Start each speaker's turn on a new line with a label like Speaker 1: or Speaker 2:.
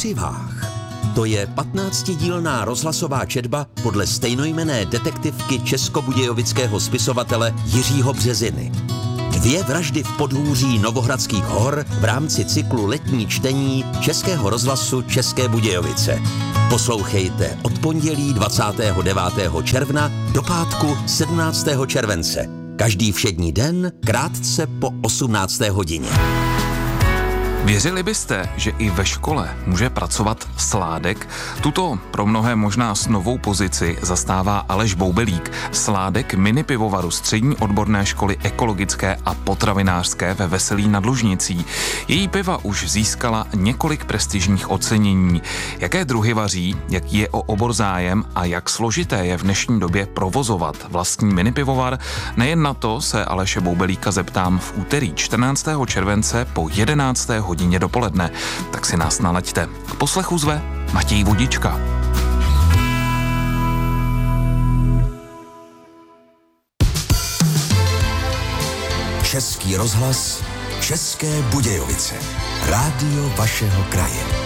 Speaker 1: přivách. To je 15dílná rozhlasová četba podle stejnojmenné detektivky českobudějovického spisovatele Jiřího Březiny. 2 vraždy v podhůří Novohradských hor v rámci cyklu Letní čtení Českého rozhlasu České Budějovice. Poslouchejte od pondělí 29. června do pátku 17. července. Každý všední den krátce po 18. hodině.
Speaker 2: Věřili byste, že i ve škole může pracovat sládek? Tuto pro mnohé možná novou pozici zastává Aleš Boubelík, sládek minipivovaru Střední odborné školy ekologické a potravinářské ve Veselí nad Lužnicí. Její piva už získala několik prestižních ocenění. Jaké druhy vaří, jaký je o obor zájem a jak složité je v dnešní době provozovat vlastní minipivovar? Nejen na to se Aleše Boubelíka zeptám v úterý 14. července po 11. hodině dopoledne. Tak si nás nalaďte. K poslechu zve Matěj Vodička.
Speaker 1: Český rozhlas, České Budějovice. Rádio vašeho kraje.